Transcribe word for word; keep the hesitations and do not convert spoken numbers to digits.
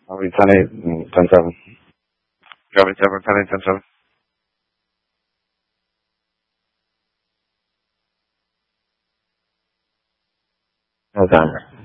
Gavin ten eight and ten seven. Gavin seven, ten eight, ten seven. No timer.